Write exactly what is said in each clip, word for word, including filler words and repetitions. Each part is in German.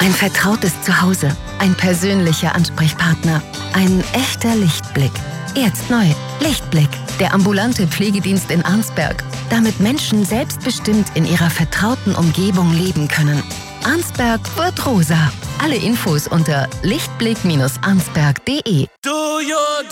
Ein vertrautes Zuhause, ein persönlicher Ansprechpartner, ein echter Lichtblick. Jetzt neu. Lichtblick, der ambulante Pflegedienst in Arnsberg, damit Menschen selbstbestimmt in ihrer vertrauten Umgebung leben können. Arnsberg wird rosa. Alle Infos unter lichtblick arnsberg punkt de. Do your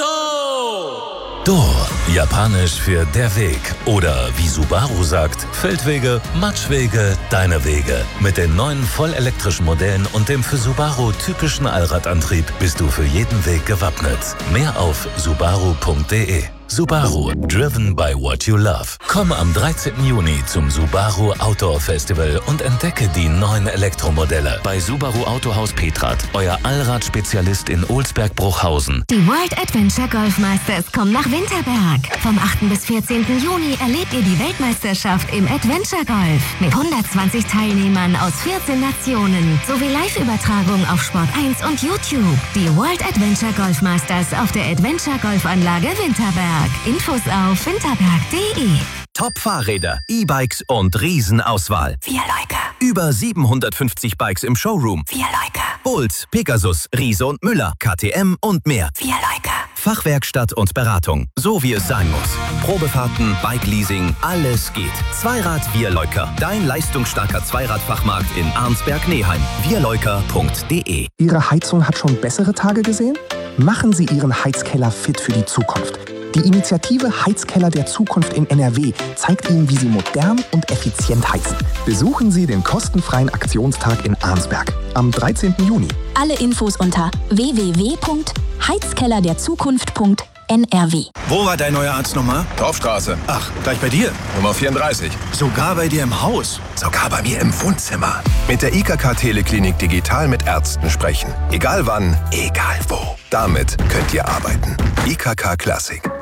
do! Do, japanisch für der Weg. Oder wie Subaru sagt, Feldwege, Matschwege, deine Wege. Mit den neuen vollelektrischen Modellen und dem für Subaru typischen Allradantrieb bist du für jeden Weg gewappnet. Mehr auf subaru punkt de. Subaru, driven by what you love. Komm am dreizehnten Juni zum Subaru Outdoor Festival und entdecke die neuen Elektromodelle. Bei Subaru Autohaus Petrath, euer Allradspezialist in Olsberg-Bruchhausen. Die World Adventure Golf Masters kommen nach Winterberg. Vom achten bis vierzehnten Juni erlebt ihr die Weltmeisterschaft im Adventure Golf. Mit hundertzwanzig Teilnehmern aus vierzehn Nationen sowie Live-Übertragung auf Sport eins und YouTube. Die World Adventure Golf Masters auf der Adventure Golfanlage Winterberg. Infos auf winterberg punkt de. Top-Fahrräder, E-Bikes und Riesenauswahl. Wir Leica. Über siebenhundertfünfzig Bikes im Showroom. Wir Leica. Bolt, Pegasus, Riese und Müller, K T M und mehr. Wir Leica. Fachwerkstatt und Beratung, so wie es sein muss. Probefahrten, Bike-Leasing, alles geht. Zweirad Wir Leuker, dein leistungsstarker Zweiradfachmarkt in Arnsberg-Neheim. wir leuker punkt de. Ihre Heizung hat schon bessere Tage gesehen? Machen Sie Ihren Heizkeller fit für die Zukunft. Die Initiative Heizkeller der Zukunft in N R W zeigt Ihnen, wie Sie modern und effizient heizen. Besuchen Sie den kostenfreien Aktionstag in Arnsberg am dreizehnten Juni. Alle Infos unter w w w punkt heizkeller der zukunft punkt n r w. Wo war dein neuer Arzt nochmal? Dorfstraße. Ach, gleich bei dir? Nummer vierunddreißig. Sogar bei dir im Haus? Sogar bei mir im Wohnzimmer. Mit der I K K Teleklinik digital mit Ärzten sprechen. Egal wann, egal wo. Damit könnt ihr arbeiten. I K K Klassik.